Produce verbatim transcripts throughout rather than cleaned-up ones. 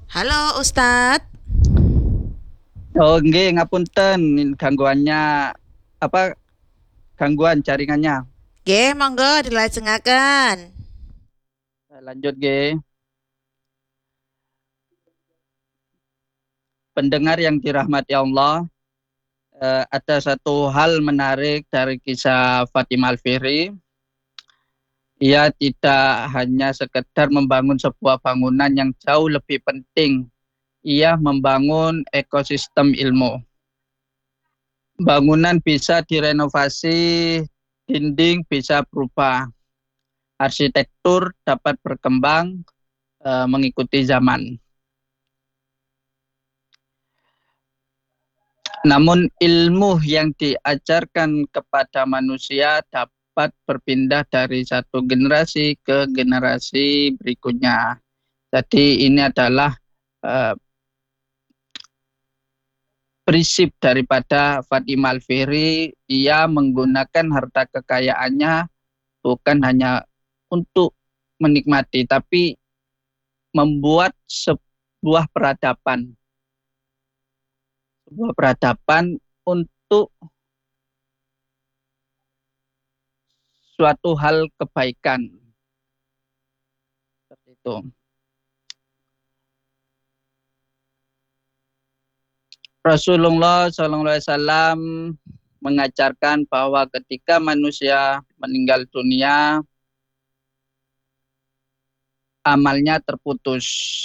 Halo Ustadz. Oh, nggih, ngapunten gangguannya apa gangguan jaringannya. Ge, monggo dilajengaken. Eh, Lanjut nggih. Pendengar yang dirahmati Allah, eh, ada satu hal menarik dari kisah Fatimah Al-Fihri. Ia tidak hanya sekedar membangun sebuah bangunan yang jauh lebih penting. Ia membangun ekosistem ilmu. Bangunan bisa direnovasi, dinding bisa berubah, arsitektur dapat berkembang eh, mengikuti zaman. Namun ilmu yang diajarkan kepada manusia dapat berpindah dari satu generasi ke generasi berikutnya. Jadi ini adalah uh, prinsip daripada Fatimah Al-Fihri. Ia menggunakan harta kekayaannya bukan hanya untuk menikmati, tapi membuat sebuah peradaban. Sebuah peradaban untuk suatu hal kebaikan. Seperti itu. Rasulullah shallallahu alaihi wasallam mengajarkan bahwa ketika manusia meninggal dunia, amalnya terputus.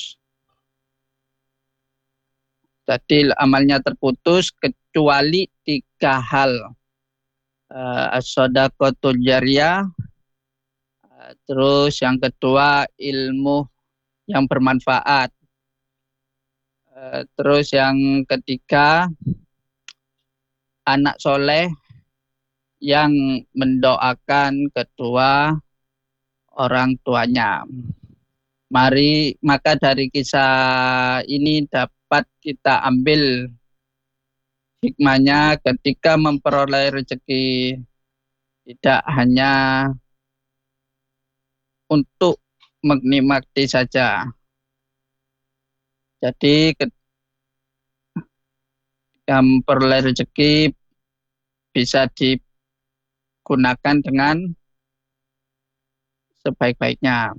Jadi amalnya terputus kecuali tiga hal. Uh, As-sadaqatul jariyah, uh, terus yang kedua ilmu yang bermanfaat, uh, terus yang ketiga anak soleh yang mendoakan kedua orang tuanya. Mari maka dari kisah ini dapat kita ambil hikmahnya ketika memperoleh rezeki tidak hanya untuk menikmati saja. Jadi ketika memperoleh rezeki bisa digunakan dengan sebaik-baiknya.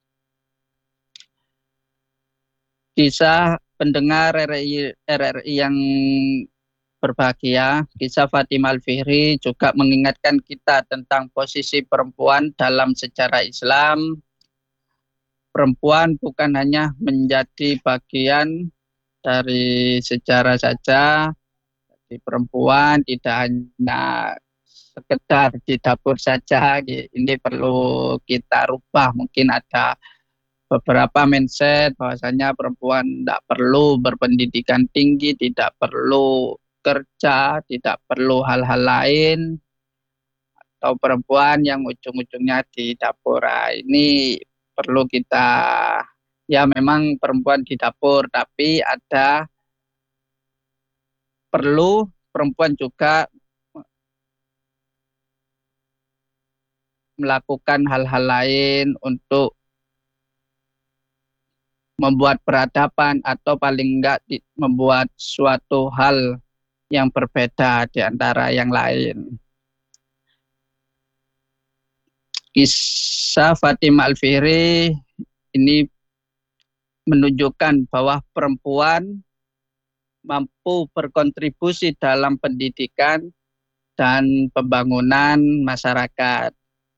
Kisah pendengar R R I, R R I yang berbahagia, kisah Fatimah Al-Fihri juga mengingatkan kita tentang posisi perempuan dalam sejarah Islam. Perempuan bukan hanya menjadi bagian dari sejarah saja, jadi perempuan tidak hanya sekedar di dapur saja. Ini perlu kita rubah. Mungkin ada beberapa mindset bahwasanya perempuan tidak perlu berpendidikan tinggi, tidak perlu kerja, tidak perlu hal-hal lain, atau perempuan yang ujung-ujungnya di dapur. Nah, ini perlu kita, ya memang perempuan di dapur, tapi ada perlu perempuan juga melakukan hal-hal lain untuk membuat peradaban atau paling enggak membuat suatu hal yang berbeda di antara yang lain. Kisah Fatimah Al-Fihri ini menunjukkan bahwa perempuan mampu berkontribusi dalam pendidikan dan pembangunan masyarakat.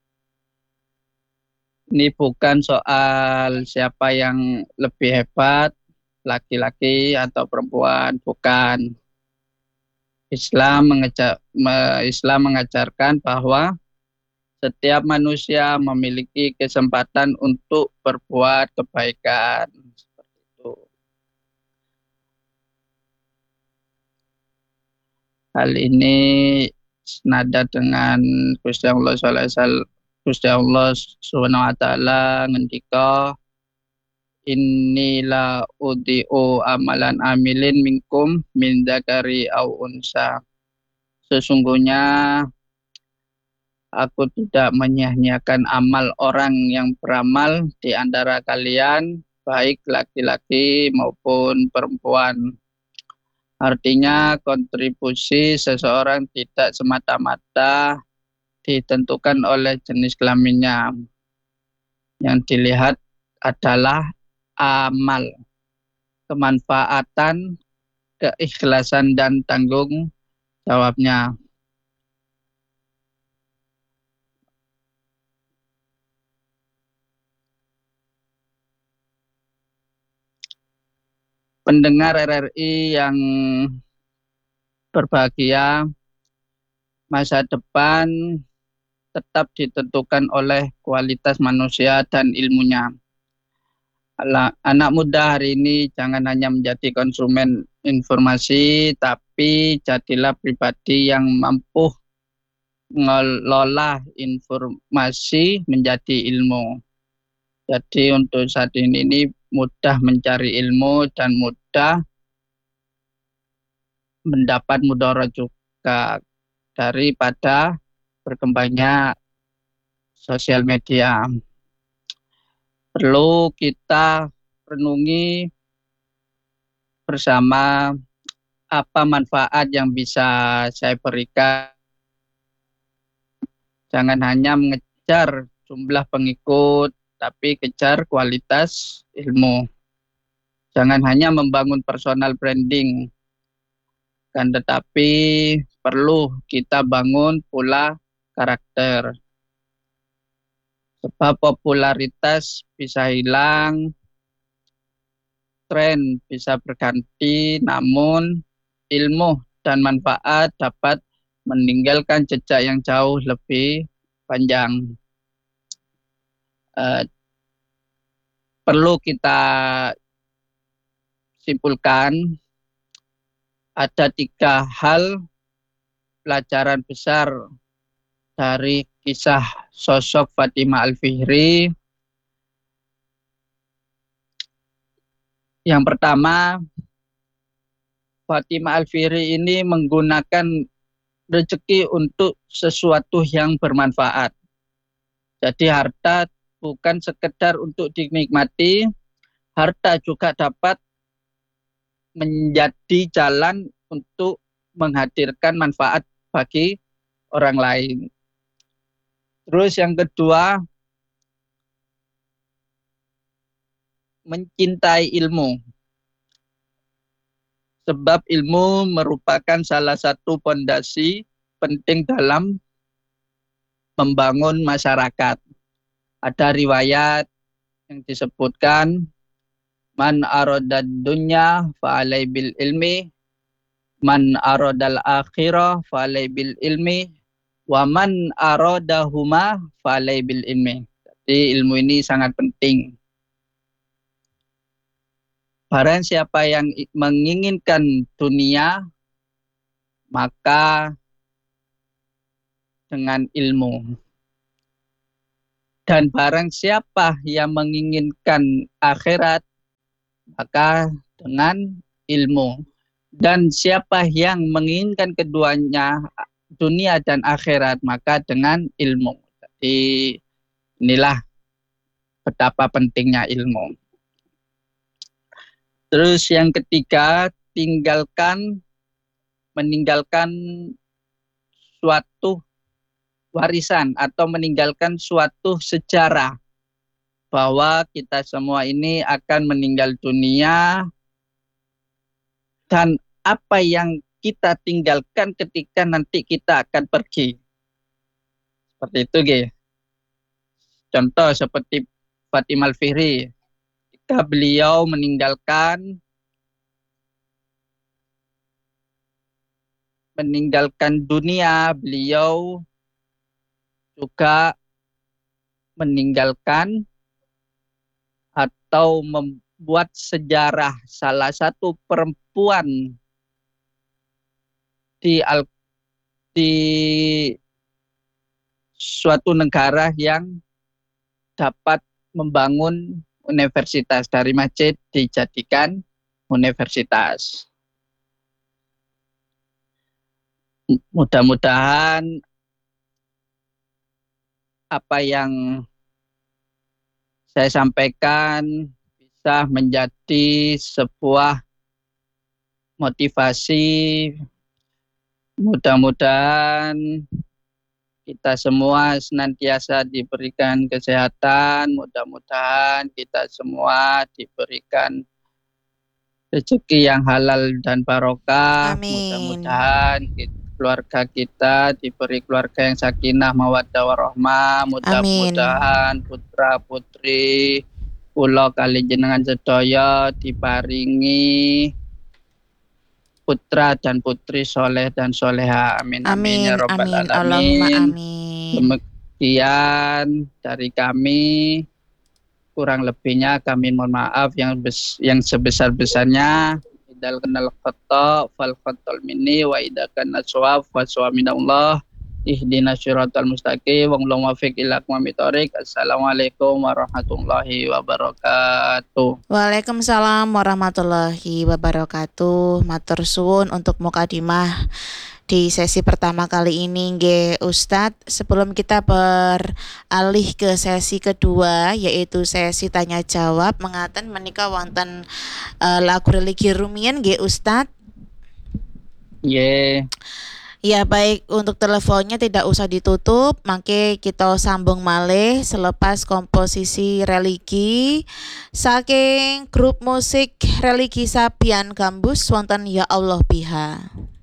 Ini bukan soal siapa yang lebih hebat, laki-laki atau perempuan, bukan. Islam mengejar, Islam mengajarkan bahwa setiap manusia memiliki kesempatan untuk berbuat kebaikan. Seperti itu. Hal ini senada dengan Gusti Allah Sallallahu Alaihi Wasallam, Gusti Allah Subhanahu Wa Taala ngendika, inilah udiu amalan amilin minkum min dzakari au unsa. Sesungguhnya aku tidak menyia-nyiakan amal orang yang beramal di antara kalian, baik laki-laki maupun perempuan. Artinya kontribusi seseorang tidak semata-mata ditentukan oleh jenis kelaminnya. Yang dilihat adalah amal, kemanfaatan, keikhlasan, dan tanggung jawabnya. Pendengar R R I yang berbahagia, masa depan tetap ditentukan oleh kualitas manusia dan ilmunya. Anak muda hari ini jangan hanya menjadi konsumen informasi, tapi jadilah pribadi yang mampu mengelola informasi menjadi ilmu. Jadi untuk saat ini, ini mudah mencari ilmu dan mudah mendapat mudarat juga daripada berkembangnya sosial media. Perlu kita renungi bersama apa manfaat yang bisa saya berikan. Jangan hanya mengejar jumlah pengikut, tapi kejar kualitas ilmu. Jangan hanya membangun personal branding, kan tetapi perlu kita bangun pula karakter. Sebab popularitas bisa hilang, tren bisa berganti, namun ilmu dan manfaat dapat meninggalkan jejak yang jauh lebih panjang. Eh, perlu kita simpulkan ada tiga hal pelajaran besar dari kisah sosok Fatimah Al-Fihri. Yang pertama, Fatimah Al-Fihri ini menggunakan rezeki untuk sesuatu yang bermanfaat. Jadi harta bukan sekedar untuk dinikmati, harta juga dapat menjadi jalan untuk menghadirkan manfaat bagi orang lain. Terus yang kedua, mencintai ilmu. Sebab ilmu merupakan salah satu fondasi penting dalam membangun masyarakat. Ada riwayat yang disebutkan, man aradad dunya fa'alai bil ilmi, man aradal akhirah fa'alai bil ilmi, wa man aradahuma fa'alai bil ilmi. Jadi ilmu ini sangat penting. Barang siapa yang menginginkan dunia, maka dengan ilmu. Dan barang siapa yang menginginkan akhirat, maka dengan ilmu. Dan siapa yang menginginkan keduanya, dunia dan akhirat, maka dengan ilmu. Jadi inilah betapa pentingnya ilmu. Terus yang ketiga, tinggalkan, meninggalkan suatu warisan atau meninggalkan suatu sejarah bahwa kita semua ini akan meninggal dunia dan apa yang kita tinggalkan ketika nanti kita akan pergi. Seperti itu, G. Contoh seperti Fatimah Al-Fihri. Ketika beliau meninggalkan meninggalkan dunia, beliau juga meninggalkan atau membuat sejarah salah satu perempuan di al, di suatu negara yang dapat membangun universitas, dari masjid dijadikan universitas. Mudah-mudahan apa yang saya sampaikan bisa menjadi sebuah motivasi. Mudah-mudahan kita semua senantiasa diberikan kesehatan, mudah-mudahan kita semua diberikan rezeki yang halal dan barokah, Amin. mudah-mudahan kita, keluarga kita diberi keluarga yang sakinah mawaddah warahmah, Amin. mudah-mudahan putra putri kula kali jenengan sedaya diparingi putra dan putri soleh dan soleha, amin amin, ya Amin. rabbal Amin. Allahumma alamin. amin. Demikian dari kami, kurang lebihnya kami mohon maaf yang bes, yang sebesar-besarnya. Idal kenal khata fal khatal minni wa idza kana shawab fa minallah. Ihdina syiratal mustaqim wa la muwaffiq ila aqwamit thoriq. Assalamualaikum warahmatullahi wabarakatuh. Waalaikumsalam warahmatullahi wabarakatuh. Matur suwun untuk mukadimah di sesi pertama kali ini nggih Ustadz. Sebelum kita beralih ke sesi kedua yaitu sesi tanya jawab, mengaten menika wonten uh, lagu religi rumiyin nggih Ustadz. Nggih. Ya baik, untuk teleponnya tidak usah ditutup, mangke kita sambung malih selepas komposisi religi saking grup musik religi Sabian Gambus wonten Ya Allah Biha.